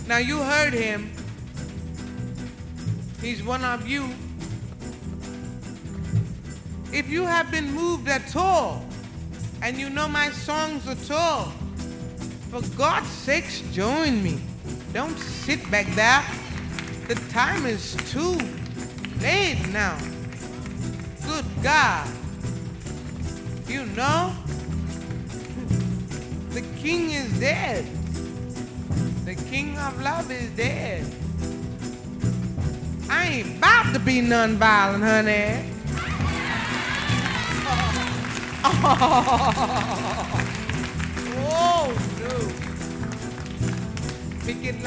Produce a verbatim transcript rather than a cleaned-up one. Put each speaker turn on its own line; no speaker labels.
Now you heard him. He's one of you. If you have been moved at all, and you know my songs at all, for God's sakes, join me. Don't sit back there. The time is too late now. Good God. You know, the king is dead. The king of love is dead. I ain't about to be non-violent, honey. Oh, oh no. Pick it